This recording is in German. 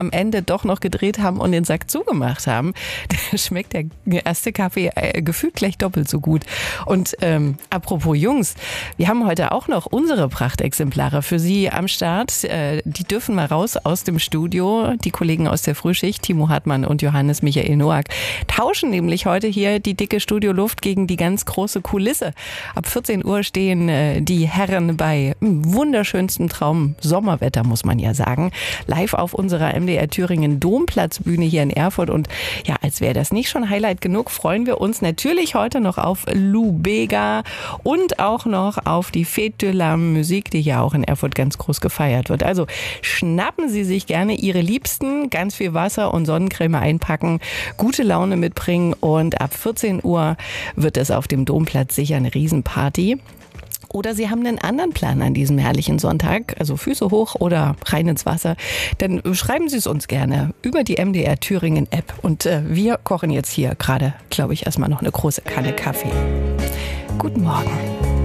am Ende doch noch gedreht haben und den Sack zugemacht haben, da schmeckt der erste Kaffee gefühlt gleich doppelt so gut. Und apropos Jungs, wir haben heute auch noch unsere Prachtexemplare für Sie am Start. Die dürfen mal raus aus dem Studio. Die Kollegen aus der Frühschicht, Timo Hartmann und Johannes Michael Noack, tauschen nämlich heute hier die dicke Studioluft gegen die ganz große Kulisse. Ab 14 Uhr stehen die Herren bei wunderschönstem Traum Sommerwetter, muss man ja sagen, live auf unserer MDR Thüringen Domplatzbühne hier in Erfurt. Und ja, als wäre das nicht schon Highlight genug, freuen wir uns natürlich heute noch auf Lou Bega und auch noch auf die Fête de la Musique, die ja auch in Erfurt ganz groß gefeiert wird. Also schnappen Sie sich gerne Ihre Liebsten, ganz viel Wasser und Sonnencreme einpacken, gute Laune mitbringen und ab 14 Uhr wird es auf dem Domplatz sicher eine Riesenparty. Oder Sie haben einen anderen Plan an diesem herrlichen Sonntag, also Füße hoch oder rein ins Wasser, dann schreiben Sie es uns gerne über die MDR Thüringen App. Und wir kochen jetzt hier gerade, glaube ich, erstmal noch eine große Kanne Kaffee. Guten Morgen.